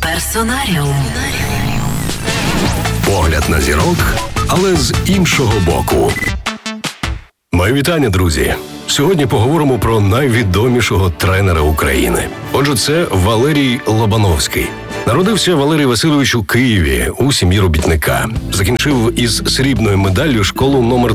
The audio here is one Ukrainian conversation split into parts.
Персонаріум. Погляд на зірок, але з іншого боку. Мої вітання, друзі! Сьогодні поговоримо про найвідомішого тренера України. Отже, це Валерій Лобановський. Народився Валерій Васильович у Києві у сім'ї робітника. Закінчив із срібною медаллю школу номер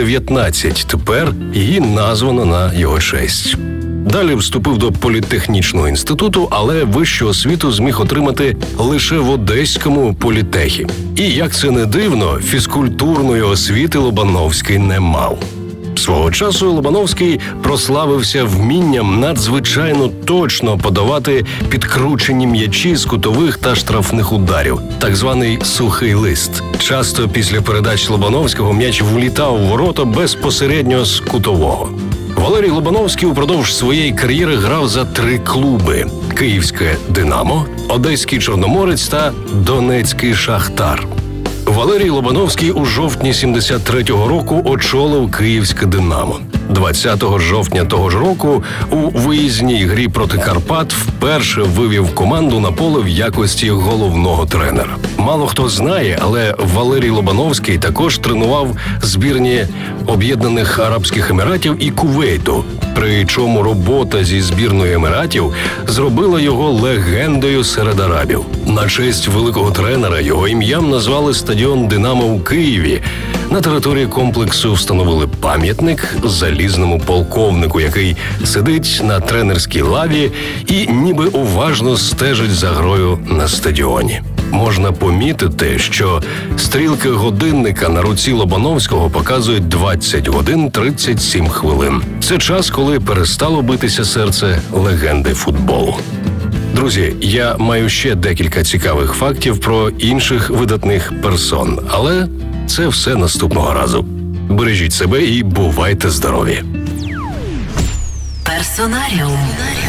319. Тепер її названо на його честь. Далі вступив до політехнічного інституту, але вищу освіту зміг отримати лише в Одеському політехі. І, як це не дивно, фізкультурної освіти Лобановський не мав. Свого часу Лобановський прославився вмінням надзвичайно точно подавати підкручені м'ячі з кутових та штрафних ударів, так званий сухий лист. Часто після передач Лобановського м'яч влітав у ворота безпосередньо з кутового. Валерій Лобановський упродовж своєї кар'єри грав за 3 клуби – Київське «Динамо», Одеський «Чорноморець» та Донецький «Шахтар». Валерій Лобановський у жовтні 73-го року очолив Київське «Динамо». 20 жовтня того ж року у виїзній грі проти Карпат вперше вивів команду на поле в якості головного тренера. Мало хто знає, але Валерій Лобановський також тренував збірні Об'єднаних Арабських Еміратів і Кувейту, при чому робота зі збірною Еміратів зробила його легендою серед арабів. На честь великого тренера його ім'ям назвали стадіон «Динамо» у Києві. На території комплексу встановили пам'ятник залізному полковнику, який сидить на тренерській лаві і ніби уважно стежить за грою на стадіоні. Можна помітити, що стрілки годинника на руці Лобановського показують 20 годин 37 хвилин. Це час, коли перестало битися серце легенди футболу. Друзі, я маю ще декілька цікавих фактів про інших видатних персон, але це все наступного разу. Бережіть себе і бувайте здорові! Персонаріум.